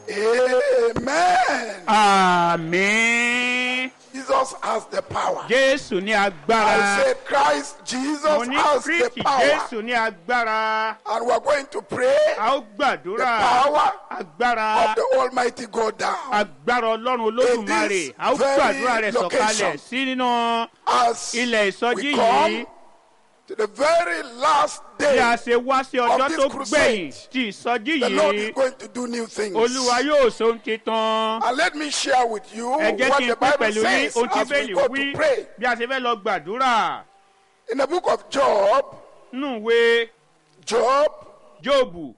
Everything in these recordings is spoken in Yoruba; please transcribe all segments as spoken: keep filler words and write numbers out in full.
Amen. Àmín. Jesus has the power. Jésù ní I agbára. say Christ Mo Jesus ní has the Kristi power. Jésù ní agbára. And we're going to pray A ó the gbàdúrà. power Agbára. of the Almighty God down Agbára Ọlọ́run Olódùmarè. A ó very gbàdúrà rẹ̀ location. sọ̀kalẹ̀ sí nínú as ilẹ̀ we ìsọjí come yìí. to the very last Bí a day. ṣe wá sí ọjọ́ this tó crusade, gbẹ̀yìn tí ìsọjí The Lord is yìí. going to do new things. Olúwa yóò ṣe ohun titun. And let me share with you Ẹ jẹ́ what kí the n pín Bible pẹ̀lú yín says ohun tí as we Bíbélì go wí to pray. bí a ṣe fẹ́ lọ gbàdúrà. In the book of Job, Nínú ìwé Job, Jóòbù.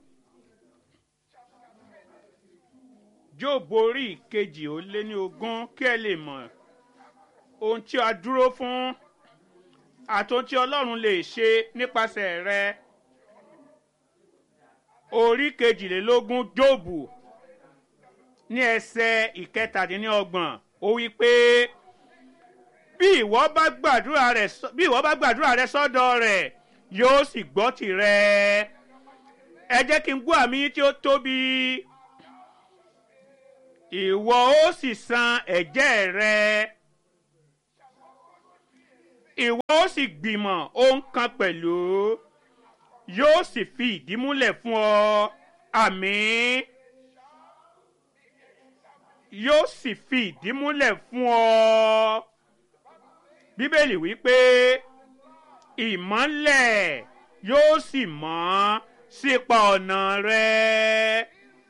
Jóòbù orí ìkejì ó lé ní ogún kí ẹ lè mọ̀ ohun tí a dúró fún àti ohun tí Ọlọ́run lè ṣe nípasẹ̀ rẹ. Orí kejìlélógún Jóòbù ní ẹsẹ̀ ìkẹtàdínlọ́gbọ̀n ó wí pé bí ìwọ bá gbàdúrà rẹ sọ- bí ìwọ bá gbàdúrà rẹ sọ́dọ̀ rẹ̀ yóò sì gbọ́ tìrẹ. Ẹ jẹ́ kí n gbọ́ àmì yín tí ó tóbi. Ìwọ ó sì san ẹ̀jẹ̀ rẹ. Ìwọ ó sì gbìmọ̀ ohun kan pẹ̀lú. Yóò sì fi ìdí múlẹ̀ fún ọ. Àmín. Yóò sì fi ìdí múlẹ̀ fún ọ. Bíbélì wí pé ìmọ́lẹ̀ yóò sì mọ́ sípa ọ̀nà rẹ.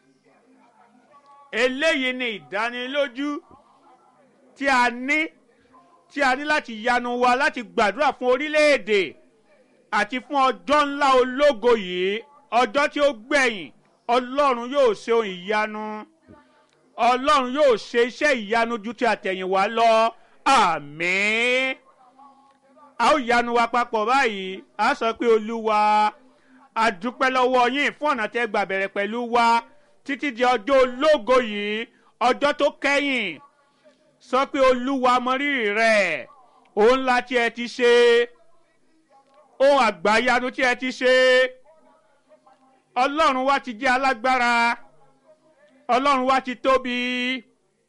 Eléyìí ni ìdánilójú tí a ní tí a ní láti yanu wa láti gbàdúrà fún orílẹ̀-èdè àti fún ọjọ́ ńlá ológo yìí, ọjọ́ tí ó gbẹ̀yìn. Ọlọ́run yóò ṣe ohun ìyanu. Ọlọ́run yóò ṣe iṣẹ́ ìyanu ju ti àtẹ̀yìnwá lọ. Àmín. A ó yanu wa papọ̀ báyìí. A sọ pé Olúwa, a dúpẹ́ lọ́wọ́ yín fún ọ̀nà tẹ́ gbà bẹ̀rẹ̀ pẹ̀lú wa títí di ọjọ́ ológo yìí, ọjọ́ tó kẹ́yìn. Sọ pé Olúwa mọ rírì rẹ̀, ohun ńlá tí ẹ ti ṣe, ohun àgbáyanu tí ẹ ti ṣe. Ọlọ́run wa ti jẹ́ alágbára. Ọlọ́run wa ti tóbi.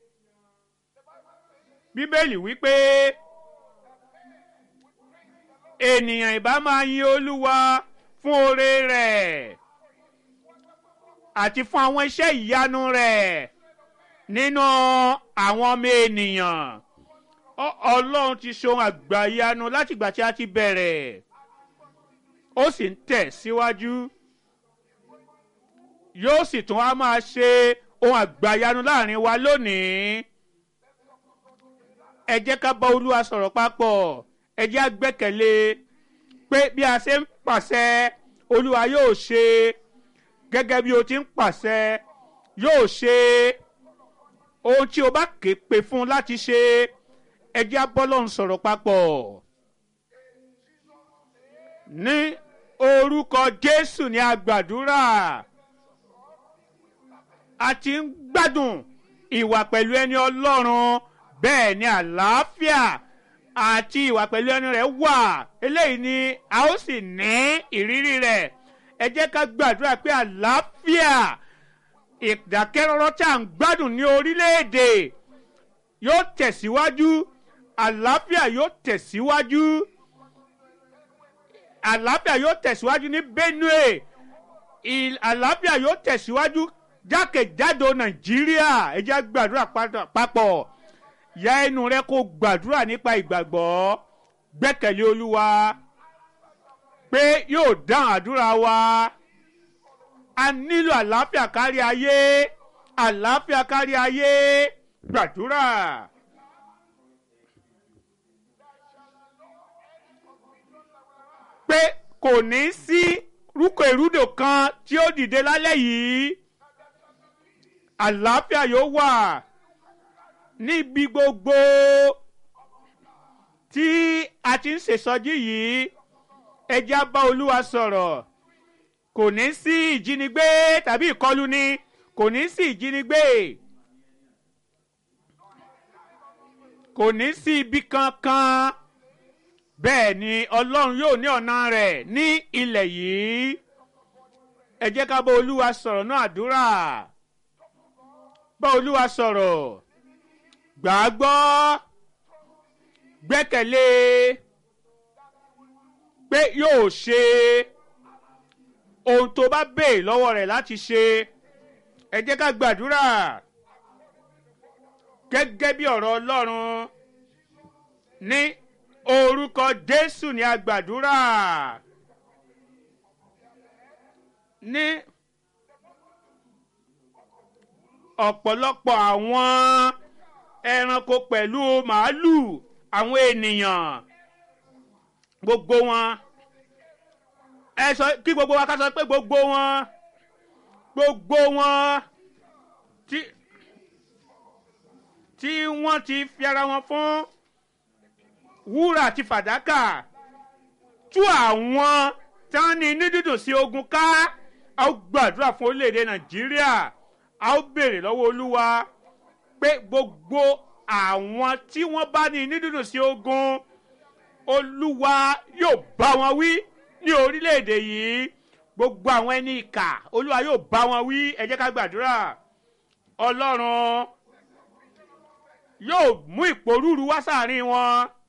Bíbélì wípé ènìyàn ìbá máa yin Olúwa fún oore rẹ̀ àti fún àwọn iṣẹ́ ìyanu rẹ̀ nínú àwọn ọmọ ènìyàn. Ọ- Ọlọ́run ti ṣe ohun àgbáyanu láti ìgbà tí a ti bẹ̀rẹ̀. Ó sì ń tẹ̀ síwájú. Yóò sì tún wá máa ṣe ohun àgbáyanu láàrin wa lónìí. Ẹ jẹ́ ká bá Olúwa sọ̀rọ̀ papọ̀. Ẹ jẹ́ á gbẹ́kẹ̀lé pé bí a ṣe ń pàṣẹ, Olúwa yóò ṣe gẹ́gẹ́ bí o ti ń pàṣẹ. Yóò ṣe ohun tí o bá ké pè fún láti ṣe. Ẹ jẹ́ á bá Ọlọ́run sọ̀rọ̀ papọ̀. Ní orúkọ Jésù ni a gbàdúrà. A ti ń gbádùn ìwà pẹ̀lú ẹni Ọlọ́run, bẹ́ẹ̀ ni àlàáfíà àti ìwà pẹ̀lú ẹni rẹ̀ wà. Eléyìí ni a ó sì ní ìrírí rẹ̀. Ẹ jẹ́ ká gbàdúrà pé àlàáfíà, ìdákẹ́rọ́rọ́ tí à ń gbádùn ní orílẹ̀-èdè yóò tẹ̀síwájú. Àlàáfíà yóò tẹ̀síwájú. Àlàáfíà yóò tẹ̀síwájú ní Benue. Il- Àlàáfíà yóò tẹ̀síwájú jákèjádò Nàìjíríà. Ẹ jẹ́ á gbàdúrà padà- papọ̀. Ya ẹnu rẹ kó gbàdúrà nípa ìgbàgbọ́. Gbẹ́kẹ̀lé Olúwa pé yóò dáhùn àdúrà wa. A nílò àlàáfíà kárí ayé. Àlàáfíà kárí ayé. Gbàdúrà. Pé kò ní sí rúkèrúdò kan tí ó dìde lálẹ́ yìí. Àlàáfíà yóò wà níbi gbogbo tí a ti ń ṣèsọjí yìí. Ẹ jẹ́ á bá Olúwa sọ̀rọ̀. Kò ní sí ìjínigbé tàbí ìkọlù ni. Kò ní sí ìjínigbé. Kò ní sí ibi kankan. Bẹ́ẹ̀ ni Ọlọ́run yóò ní ọ̀nà rẹ̀ ní ilẹ̀ yìí. Ẹ jẹ́ ká bá Olúwa sọ̀rọ̀ náà àdúrà. bá olúwa sọ̀rọ̀ gbà á gbọ́ gbẹ́kẹ̀lé pé yóò ṣe ohun tó bá béè lọ́wọ́ rẹ̀ láti ṣe. Ẹ jẹ́ ká gbàdúrà gẹ́gẹ́ bí ọ̀rọ̀ Ọlọ́run. Ní orúkọ Jésù ni a gbàdúrà. Ní ọ̀pọ̀lọpọ̀ àwọn ẹranko pẹ̀lú màálù, àwọn ènìyàn, gbogbo wọn, ẹ sọ kí gbogbo wa ká sọ pé gbogbo wọn gbogbo wọn tí tí wọ́n ti fi ara wọn fún wúrà àti fàdákà tú àwọn tí wọ́n ní inú dídùn sí ogun ká. A ó gbàdúrà fún orílẹ̀-èdè Nàìjíríà. A ó béèrè lọ́wọ́ Olúwa pé gbogbo àwọn tí wọ́n bá ní inú dídùn sí ogun, Olúwa yóò bá wọn wí ní orílẹ̀-èdè yìí. Gbogbo àwọn ẹni ìkà, Olúwa yóò bá wọn wí. Ẹ jẹ́ ká gbàdúrà. Ọlọ́run yóò mú ìpòrúurú wá sáàrin wọn.